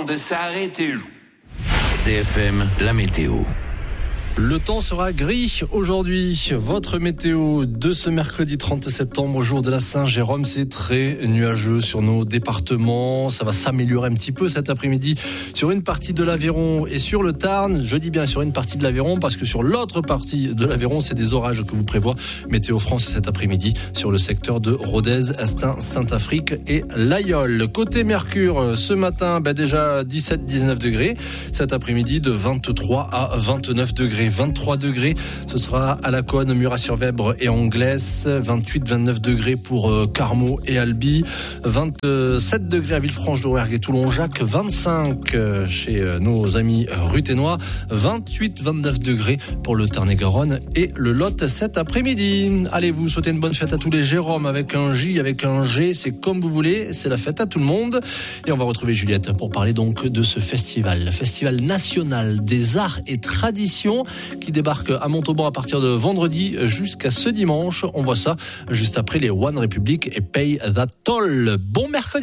de s'arrêter. CFM, la météo. Le temps sera gris aujourd'hui. Votre météo de ce mercredi 30 septembre, jour de la Saint-Jérôme, c'est très nuageux sur nos départements. Ça va s'améliorer un petit peu cet après-midi sur une partie de l'Aveyron et sur le Tarn. Je dis bien sur une partie de l'Aveyron parce que sur l'autre partie de l'Aveyron, c'est des orages que vous prévoit Météo France cet après-midi sur le secteur de Rodez, Estin, Saint-Afrique et l'Aïol. Côté Mercure, ce matin, déjà 17-19 degrés. Cet après-midi, de 23 à 29 degrés. 23 degrés, ce sera à la Cône, Murat-sur-Vèbre et Anglès, 28-29 degrés pour Carmaux et Albi, 27 degrés à Villefranche-d'Auvergne et Toulon-Jacques, 25 chez nos amis ruthénois, 28-29 degrés pour le Tarn-et-Garonne et le Lot cet après-midi. Allez, vous souhaitez une bonne fête à tous les Jérômes avec un J, avec un G, c'est comme vous voulez, c'est la fête à tout le monde. Et on va retrouver Juliette pour parler donc de ce festival, le Festival national des arts et traditions, qui débarque à Montauban à partir de vendredi jusqu'à ce dimanche. On voit ça juste après les One Republic et Pay That Toll. Bon mercredi.